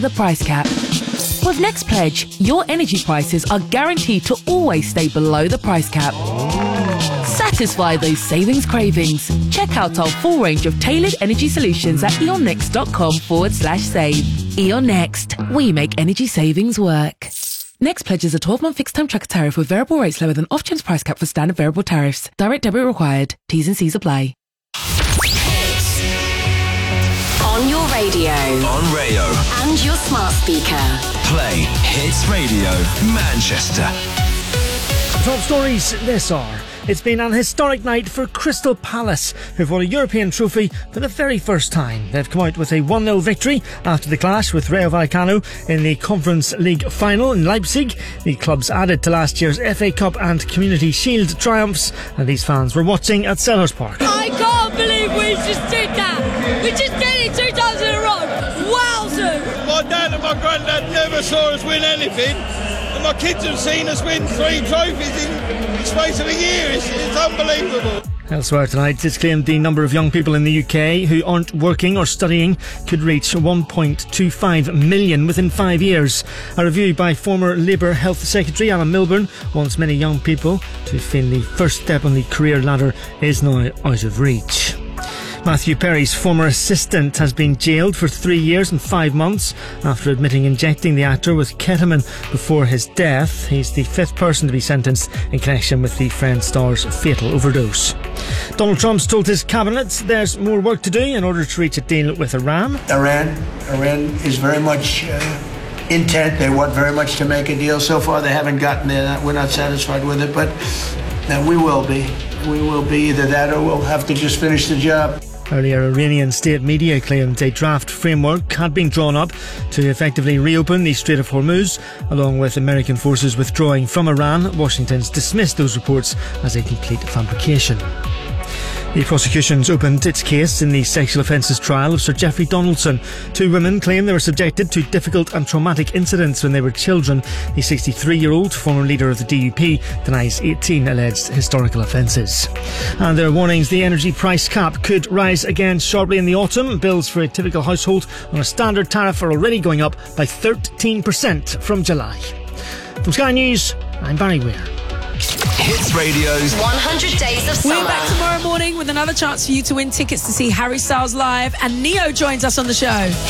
the price cap. With Next Pledge, your energy prices are guaranteed to always stay below the price cap. Satisfy those savings cravings. Check out our full range of tailored energy solutions at eonnext.com/save. E.ON Next. We make energy savings work. Next Pledge is a 12-month fixed-term tracker tariff with variable rates lower than Ofgem's price cap for standard variable tariffs. Direct debit required. T's and C's apply. On your radio. On Rayo. And your smart speaker. Play Hits Radio Manchester. Top stories this hour. It's been an historic night for Crystal Palace, who've won a European trophy for the very first time. They've come out with a 1-0 victory after the clash with Rayo Vallecano in the Conference League final in Leipzig. The clubs added to last year's FA Cup and Community Shield triumphs, and these fans were watching at Selhurst Park. I can't believe we just did that. We just did it 2 times in a row. Wowzers! My dad and my granddad never saw us win anything. And my kids have seen us win 3 trophies in the space of a year. It's unbelievable. Elsewhere tonight, it's claimed the number of young people in the UK who aren't working or studying could reach 1.25 million within 5 years. A review by former Labour Health Secretary Alan Milburn wants many young people to feel the first step on the career ladder is now out of reach. Matthew Perry's former assistant has been jailed for 3 years and 5 months after admitting injecting the actor with ketamine before his death. He's the 5th person to be sentenced in connection with the Friends star's fatal overdose. Donald Trump's told his cabinet there's more work to do in order to reach a deal with Iran. Iran is very much intent. They want very much to make a deal. So far they haven't gotten there. We're not satisfied with it, but we will be. We will be either that or we'll have to just finish the job. Earlier, Iranian state media claimed a draft framework had been drawn up to effectively reopen the Strait of Hormuz, along with American forces withdrawing from Iran. Washington's dismissed those reports as a complete fabrication. The prosecution's opened its case in the sexual offences trial of Sir Geoffrey Donaldson. 2 women claim they were subjected to difficult and traumatic incidents when they were children. The 63-year-old former leader of the DUP denies 18 alleged historical offences. And there are warnings the energy price cap could rise again sharply in the autumn. Bills for a typical household on a standard tariff are already going up by 13% from July. From Sky News, I'm Barry Weir. Hits Radio's 100 Days of Summer. We're back tomorrow morning with another chance for you to win tickets to see Harry Styles live, and Neo joins us on the show.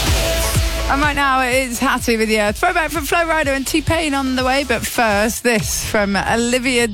And right now it's Hattie with you. Throwback from Flo Rida and T-Pain on the way, but first this from Olivia